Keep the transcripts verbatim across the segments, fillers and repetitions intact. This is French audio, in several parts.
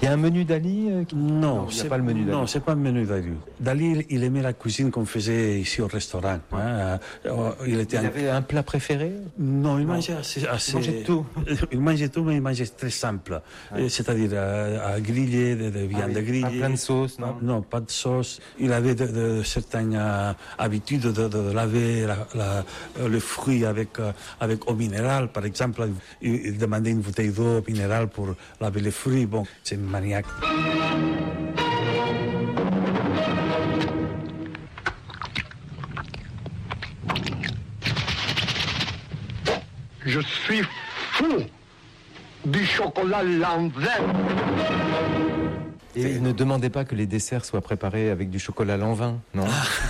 Il y a un menu Dali euh, qui... Non, il n'y a pas le menu Dali. Non, c'est pas le menu Dali. Dali, il aimait la cuisine qu'on faisait ici au restaurant. Hein. Il, était il un... avait un plat préféré? Non, il non. mangeait assez, assez... Il mangeait tout. Il mangeait tout, mais il mangeait très simple. Ouais. C'est-à-dire à, à griller, de, de viande ah oui, grillée. Pas plein de sauce, non? Non, pas de sauce. Il avait de, de, certaines euh, habitudes de, de, de laver la, la, le fruit avec, euh, avec eau minérale. Par exemple, il, il demandait une bouteille d'eau minérale pour laver les fruits. Bon, c'est une maniaque. Je suis fou du chocolat Lanvin. Et il ne demandait pas que les desserts soient préparés avec du chocolat Lanvin, non?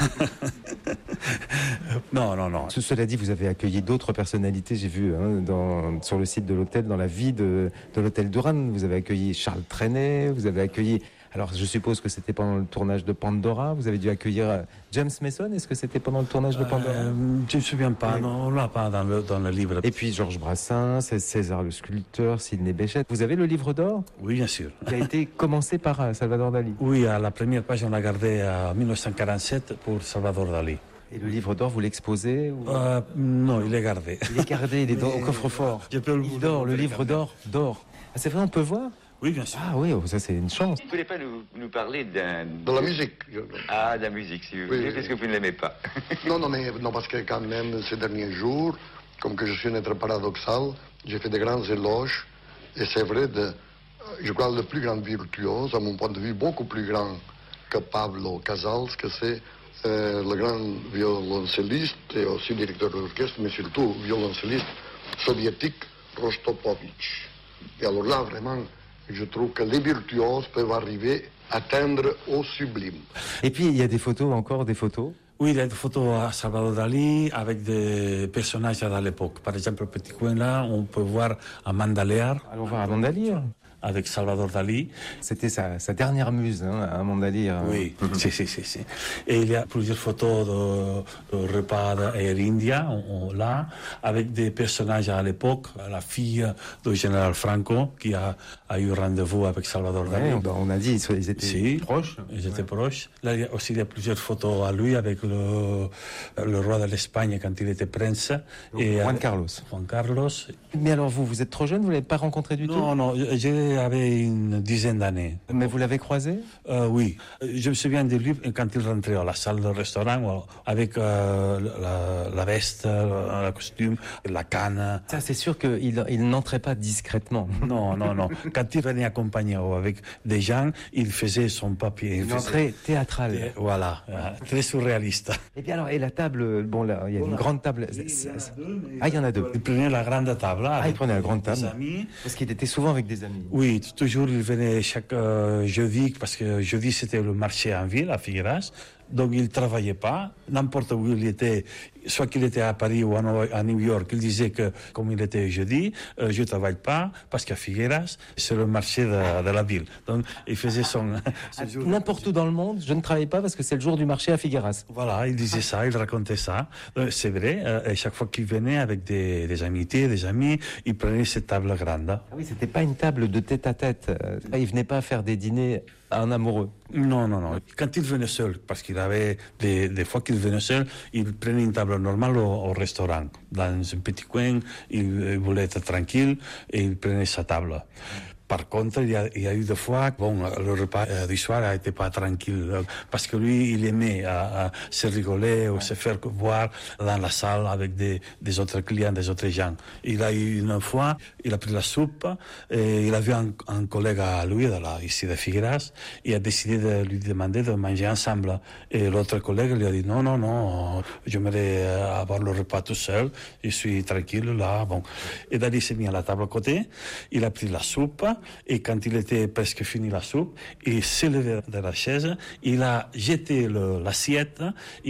Non, non, non. Cela dit, vous avez accueilli d'autres personnalités, j'ai vu hein, dans, sur le site de l'hôtel, dans la vie de, de l'hôtel Duran. Vous avez accueilli Charles Trenet, vous avez accueilli... Alors, je suppose que c'était pendant le tournage de Pandora. Vous avez dû accueillir James Mason. Est-ce que c'était pendant le tournage de Pandora? euh, Je ne me souviens pas. Oui. Non, on l'a pas dans le, dans le livre. Et puis, Georges Brassens, César le sculpteur, Sidney Bechet. Vous avez le livre d'or? Oui, bien sûr. Qui a été commencé par Salvador Dali. Oui, à la première page, on l'a gardé en mille neuf cent quarante-sept pour Salvador Dali. Et le livre d'or, vous l'exposez ou... euh, Non, il est gardé. Il est gardé, il est dans, au coffre-fort. Je peux le il dort, le livre d'or, d'or. Ah, c'est vrai, on peut voir? Oui, bien sûr. Ah oui, ça c'est une chance. Vous ne voulez pas nous, nous parler d'un... De la musique. Ah, de la musique, si vous voulez. Oui, parce que vous ne l'aimez pas. Non, non, mais non, parce que quand même, ces derniers jours, comme que je suis un être paradoxal, j'ai fait de grands éloges. Et c'est vrai, de, je crois, le plus grand virtuose, à mon point de vue, beaucoup plus grand que Pablo Casals, que c'est euh, le grand violoncelliste et aussi directeur d'orchestre, mais surtout violoncelliste soviétique Rostropovitch. Et alors là, vraiment, je trouve que les virtuoses peuvent arriver à atteindre au sublime. Et puis, il y a des photos, encore des photos? Oui, il y a des photos à Salvador Dali avec des personnages de l'époque. Par exemple, le petit coin là, on peut voir Amanda Lear. Allons voir Amanda Lear. Avec Salvador Dali. C'était sa, sa dernière muse, hein, Amanda Lear. Oui, si, si, si, si. Et il y a plusieurs photos de, de repas d'Air India, on, on, là, avec des personnages à l'époque, la fille du général Franco, qui a, a eu rendez-vous avec Salvador Dali. Ouais, on a dit ils étaient si, proches. Ils étaient ouais. proches. Là, il y a aussi il y a plusieurs photos à lui avec le, le roi de l'Espagne quand il était prince. Donc, et Juan avec, Carlos. Juan Carlos. Mais alors vous, vous êtes trop jeune, vous ne l'avez pas rencontré du non, tout? Non, non, j'ai avait une dizaine d'années. Mais vous l'avez croisé? euh, Oui. Je me souviens de lui quand il rentrait à la salle de restaurant avec euh, la, la veste, le costume, la canne. Ça, c'est sûr qu'il il n'entrait pas discrètement. Non, non, non. Quand il venait accompagné avec des gens, il faisait son papier. Une entrée théâtrale. Et, voilà, très surréaliste. Et bien alors, et la table, bon là, il y a voilà. une grande table. Il y en a deux, ah, il y en a deux. Il prenait la grande table. Ah, il prenait la grande table. Des amis. Parce qu'il était souvent avec des amis. Oui, toujours il venait chaque euh, jeudi, parce que jeudi c'était le marché en ville, à Figueras. Donc il ne travaillait pas, n'importe où il était, soit qu'il était à Paris ou à New York, il disait que comme il était jeudi, euh, je ne travaille pas parce qu'à Figueras, c'est le marché de, de la ville. Donc il faisait son... son n'importe où dans le monde, je ne travaille pas parce que c'est le jour du marché à Figueras. Voilà, il disait ça, il racontait ça. Euh, c'est vrai, euh, et chaque fois qu'il venait avec des, des amitiés, des amis, il prenait cette table grande. Ah oui, c'était pas une table de tête à tête. Il venait pas faire des dîners à un amoureux. Non, non, non. Quand il venait seul, parce qu'il avait des, des fois qu'il venait seul, il prenait une table normale au, au restaurant. Dans un petit coin, il, il voulait être tranquille et il prenait sa table. Par contre, il y, a, il y a eu des fois, bon, le repas euh, du soir n'était pas tranquille, euh, parce que lui, il aimait euh, se rigoler ou se faire voir dans la salle avec des, des autres clients, des autres gens. Il a eu une fois, il a pris la soupe, et il a vu un, un collègue à lui, de la, ici de Figueras, il a décidé de lui demander de manger ensemble. Et l'autre collègue lui a dit, non, non, non, j'aimerais avoir le repas tout seul, je suis tranquille là, bon. Et Dali s'est mis à la table à côté, il a pris la soupe, et quand il était presque fini la soupe, il s'est levé de la chaise, il a jeté le, l'assiette, il a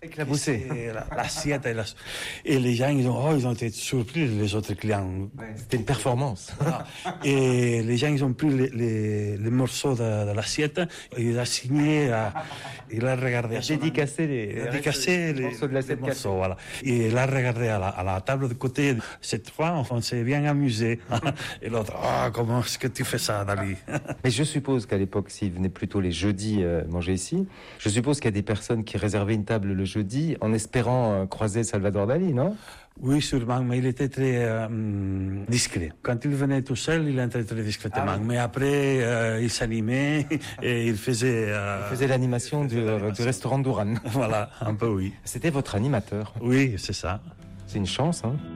Éclaboussé. L'assiette. Et, la... et les gens, ils ont, oh, ils ont été surpris, les autres clients. Ouais, c'était une performance. Voilà. Et les gens, ils ont pris les, les, les morceaux de, de l'assiette, il a signé, à, il a regardé. Il a dédicacé les, il a dédicacé les, les morceaux de l'assiette. Les morceaux, voilà. Et il a regardé à la, à la table de côté. Cette fois, on s'est bien amusé. Et l'autre, oh, comment est-ce que tu fais ça, Dali? Mais je suppose qu'à l'époque, s'il venait plutôt les jeudis euh, manger ici, je suppose qu'il y a des personnes qui réservaient une table le jeudi en espérant euh, croiser Salvador Dali, non? Oui, sûrement, mais il était très euh, discret. Quand il venait tout seul, il entrait très discrètement. Ah oui. Mais après, euh, il s'animait et il faisait... Euh, il faisait l'animation du, du restaurant Duran. Voilà, un peu oui. C'était votre animateur. Oui, c'est ça. C'est une chance, hein.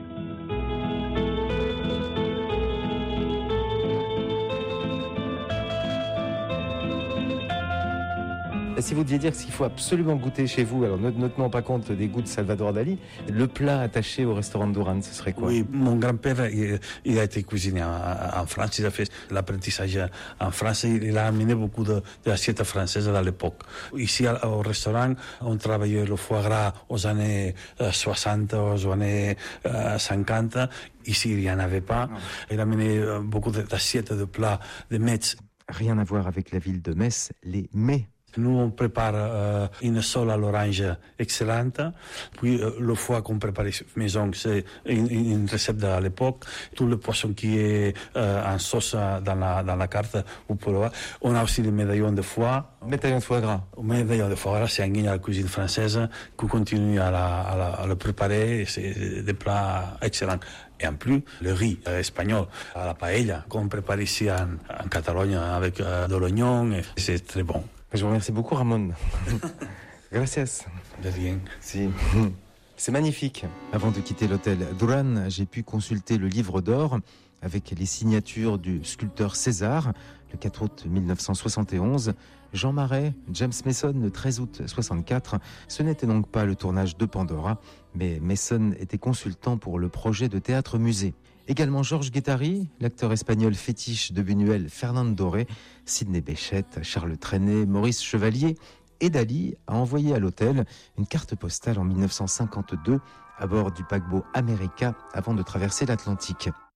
Si vous deviez dire qu'il faut absolument goûter chez vous, alors ne tenons pas compte des goûts de Salvador Dali, le plat attaché au restaurant de Duran, ce serait quoi? Oui, mon grand-père, il, il a été cuisiné en, en France, il a fait l'apprentissage en France, il a amené beaucoup de, d'assiettes françaises à l'époque. Ici, au restaurant, on travaillait le foie gras aux années soixante, aux années cinquante. Ici, il n'y en avait pas. Il a amené beaucoup d'assiettes de plats de Metz. Rien à voir avec la ville de Metz, les mets. Nous, on prépare euh, une sole à l'orange excellente. Puis, euh, le foie qu'on prépare maison, c'est une, une recette de l'époque. Tout le poisson qui est euh, en sauce dans la, dans la carte, vous pouvez voir. On a aussi les médaillons de foie. Médaillons de foie gras. Médaillons de foie gras, c'est un guigne à la cuisine française qui continue à, la, à, la, à le préparer. C'est des plats excellents. Et en plus, le riz euh, espagnol, à la paella, qu'on prépare ici en, en Catalogne avec euh, de l'oignon. C'est très bon. Je vous remercie beaucoup, Ramon. Gracias. De rien. Si. C'est magnifique. Avant de quitter l'hôtel Duran, j'ai pu consulter le livre d'or avec les signatures du sculpteur César, le quatre août mille neuf cent soixante et onze, Jean Marais, James Mason, le treize août soixante-quatre. Ce n'était donc pas le tournage de Pandora, mais Mason était consultant pour le projet de théâtre-musée. Également Georges Guettari, l'acteur espagnol fétiche de Buñuel Fernand Doré, Sidney Bechet, Charles Trenet, Maurice Chevalier et Dali a envoyé à l'hôtel une carte postale en mille neuf cent cinquante-deux à bord du paquebot America avant de traverser l'Atlantique.